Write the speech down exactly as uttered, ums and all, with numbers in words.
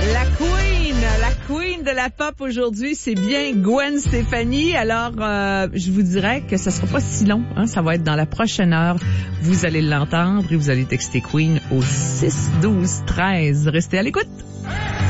La queen, la queen de la pop aujourd'hui, c'est bien Gwen Stefani. Alors, euh, je vous dirais que ça sera pas si long, hein, ça va être dans la prochaine heure. Vous allez l'entendre et vous allez texter Queen au six douze treize. Restez à l'écoute.